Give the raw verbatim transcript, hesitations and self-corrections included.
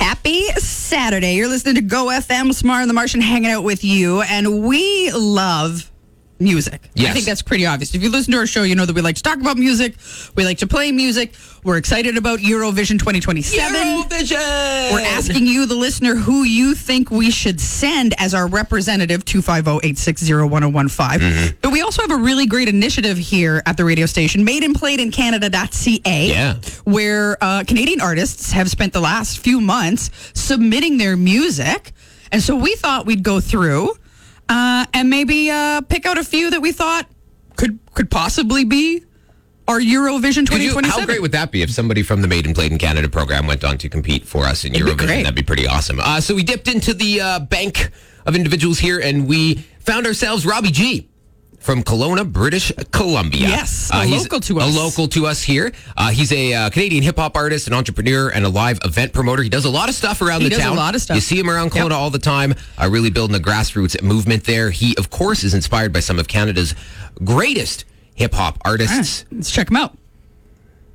Happy Saturday. You're listening to Go F M, Smart and the Martian hanging out with you, and we love music. Yes. I think that's pretty obvious. If you listen to our show, you know that we like to talk about music. We like to play music. We're excited about Eurovision twenty twenty-seven. Eurovision! We're asking you, the listener, who you think we should send as our representative, two five zero, eight six zero, one zero one five. Mm-hmm. But we also have a really great initiative here at the radio station, made and played in Canada dot C A, yeah. where uh, Canadian artists have spent the last few months submitting their music. And so we thought we'd go through uh, and maybe uh, pick out a few that we thought could could possibly be our Eurovision twenty twenty-seven. How great would that be if somebody from the Made and Played in Canada program went on to compete for us in It'd Eurovision? Be great. That'd be pretty awesome. Uh, so we dipped into the uh, bank of individuals here, and we found ourselves Robbie G from Kelowna, British Columbia. Yes, a uh, he's local to us. A local to us here. Uh, he's a uh, Canadian hip-hop artist, an entrepreneur, and a live event promoter. He does a lot of stuff around he the does town. a lot of stuff. You see him around Kelowna yep. all the time, uh, really building a grassroots movement there. He, of course, is inspired by some of Canada's greatest hip-hop artists. Right, let's check him out.